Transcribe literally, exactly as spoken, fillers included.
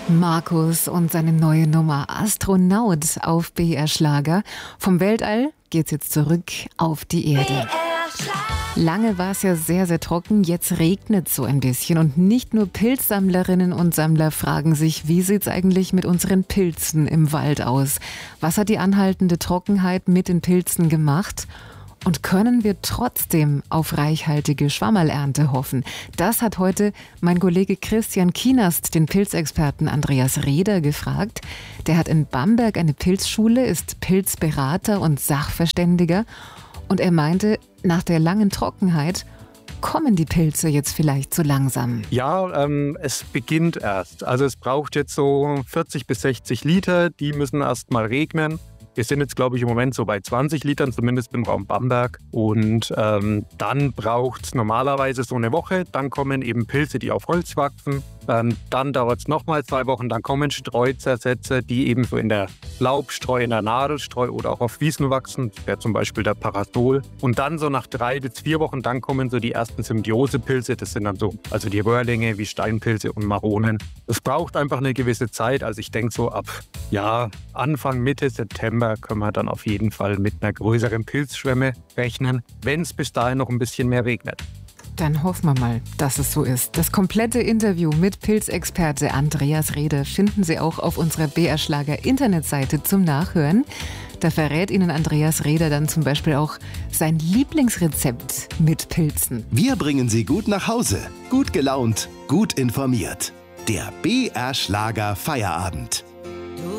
Markus und seine neue Nummer Astronaut auf B R Schlager. Vom Weltall geht's jetzt zurück auf die Erde. Lange war es ja sehr, sehr trocken, jetzt regnet es so ein bisschen. Und nicht nur Pilzsammlerinnen und Sammler fragen sich, wie sieht's eigentlich mit unseren Pilzen im Wald aus? Was hat die anhaltende Trockenheit mit den Pilzen gemacht? Und können wir trotzdem auf reichhaltige Schwammerlernte hoffen? Das hat heute mein Kollege Christian Kienast den Pilzexperten Andreas Reder gefragt. Der hat in Bamberg eine Pilzschule, ist Pilzberater und Sachverständiger. Und er meinte, nach der langen Trockenheit kommen die Pilze jetzt vielleicht zu langsam. Ja, ähm, es beginnt erst. Also es braucht jetzt so vierzig bis sechzig Liter, die müssen erst mal regnen. Wir sind jetzt, glaube ich, im Moment so bei zwanzig Litern, zumindest im Raum Bamberg. Und ähm, dann braucht es normalerweise so eine Woche. Dann kommen eben Pilze, die auf Holz wachsen. Ähm, dann dauert es nochmal zwei Wochen. Dann kommen Streuzersätze, die eben so in der Laubstreu, in der Nadelstreu oder auch auf Wiesen wachsen. Das wäre zum Beispiel der Parasol. Und dann so nach drei bis vier Wochen, dann kommen so die ersten Symbiosepilze. Das sind dann so, also die Röhrlinge wie Steinpilze und Maronen. Es braucht einfach eine gewisse Zeit. Also ich denke so ab ja, Anfang, Mitte September können wir dann auf jeden Fall mit einer größeren Pilzschwemme rechnen, wenn es bis dahin noch ein bisschen mehr regnet. Dann hoffen wir mal, dass es so ist. Das komplette Interview mit Pilzexperte Andreas Reder finden Sie auch auf unserer B R Schlager Internetseite zum Nachhören. Da verrät Ihnen Andreas Reder dann zum Beispiel auch sein Lieblingsrezept mit Pilzen. Wir bringen Sie gut nach Hause, gut gelaunt, gut informiert. Der B R Schlager Feierabend.